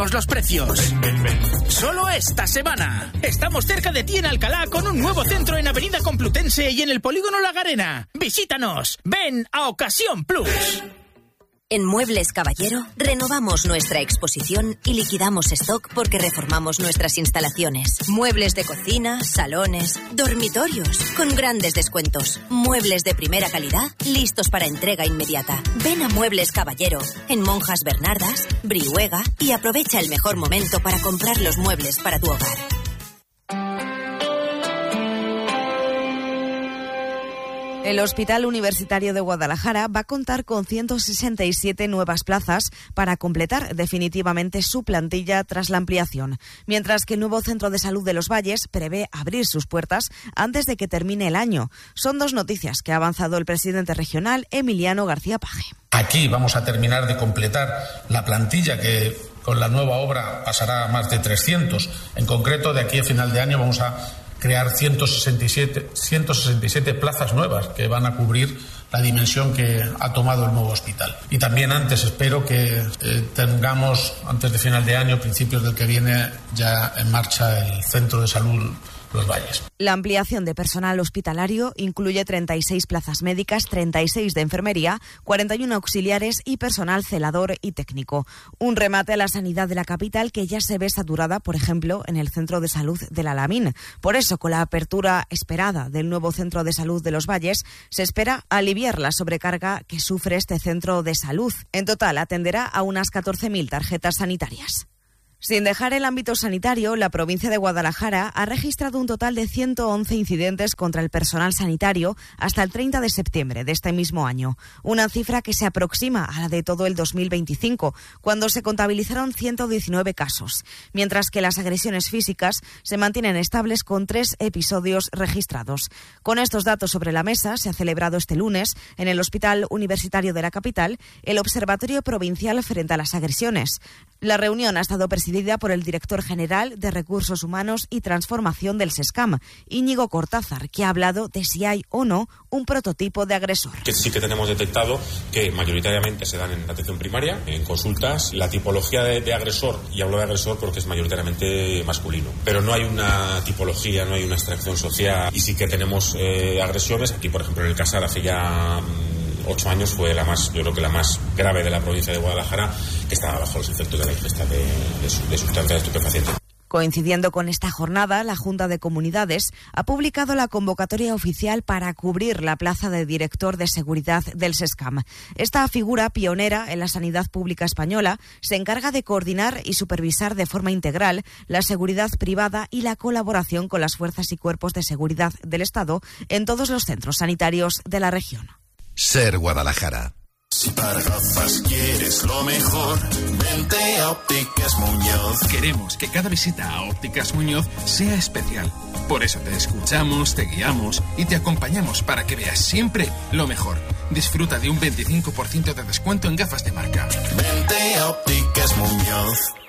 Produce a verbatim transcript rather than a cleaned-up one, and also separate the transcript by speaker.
Speaker 1: los precios.
Speaker 2: Ven, ven, ven.
Speaker 1: Solo esta semana. Estamos cerca de ti en Alcalá con un nuevo centro en Avenida Complutense y en el Polígono La Garena. Visítanos. Ven a Ocasión Plus.
Speaker 3: En Muebles Caballero renovamos nuestra exposición y liquidamos stock porque reformamos nuestras instalaciones. Muebles de cocina, salones, dormitorios, con grandes descuentos. Muebles de primera calidad, listos para entrega inmediata. Ven a Muebles Caballero, en Monjas Bernardas, Brihuega, y aprovecha el mejor momento para comprar los muebles para tu hogar.
Speaker 4: El Hospital Universitario de Guadalajara va a contar con ciento sesenta y siete nuevas plazas para completar definitivamente su plantilla tras la ampliación, mientras que el nuevo Centro de Salud de Los Valles prevé abrir sus puertas antes de que termine el año. Son dos noticias que ha avanzado el presidente regional, Emiliano García Paje.
Speaker 5: Aquí vamos a terminar de completar la plantilla que con la nueva obra pasará a más de trescientos. En concreto, de aquí a final de año vamos a crear ciento sesenta y siete plazas nuevas que van a cubrir la dimensión que ha tomado el nuevo hospital. Y también antes espero que eh, tengamos, antes de final de año, principios del que viene, ya en marcha el Centro de Salud Los Valles.
Speaker 4: La ampliación de personal hospitalario incluye treinta y seis plazas médicas, treinta y seis de enfermería, cuarenta y uno auxiliares y personal celador y técnico. Un remate a la sanidad de la capital que ya se ve saturada, por ejemplo, en el Centro de Salud del Alamín. Por eso, con la apertura esperada del nuevo Centro de Salud de Los Valles, se espera aliviar la sobrecarga que sufre este centro de salud. En total, atenderá a unas catorce mil tarjetas sanitarias. Sin dejar el ámbito sanitario, la provincia de Guadalajara ha registrado un total de ciento once incidentes contra el personal sanitario hasta el treinta de septiembre de este mismo año. Una cifra que se aproxima a la de todo el dos mil veinticinco, cuando se contabilizaron ciento diecinueve casos, mientras que las agresiones físicas se mantienen estables con tres episodios registrados. Con estos datos sobre la mesa, se ha celebrado este lunes en el Hospital Universitario de la capital el Observatorio Provincial frente a las agresiones. La reunión ha estado presidida por el director general de Recursos Humanos y Transformación del SESCAM, Íñigo Cortázar, que ha hablado de si hay o no un prototipo de agresor.
Speaker 6: Que sí que tenemos detectado que mayoritariamente se dan en la atención primaria, en consultas. La tipología de, de agresor, y hablo de agresor porque es mayoritariamente masculino, pero no hay una tipología, no hay una extracción social, y sí que tenemos eh, agresiones. Aquí, por ejemplo, en el Casar, hace ya ocho años fue la más, yo creo que la más grave de la provincia de Guadalajara, que estaba bajo los efectos de la ingesta de, de, de sustancias estupefacientes.
Speaker 4: Coincidiendo con esta jornada, la Junta de Comunidades ha publicado la convocatoria oficial para cubrir la plaza de director de seguridad del SESCAM. Esta figura pionera en la sanidad pública española se encarga de coordinar y supervisar de forma integral la seguridad privada y la colaboración con las fuerzas y cuerpos de seguridad del Estado en todos los centros sanitarios de la región.
Speaker 7: Ser Guadalajara.
Speaker 2: Si para gafas quieres lo mejor, vente a Ópticas Muñoz.
Speaker 8: Queremos que cada visita a Ópticas Muñoz sea especial. Por eso te escuchamos, te guiamos y te acompañamos para que veas siempre lo mejor. Disfruta de un veinticinco por ciento de descuento en gafas de marca.
Speaker 2: Vente a Ópticas Muñoz.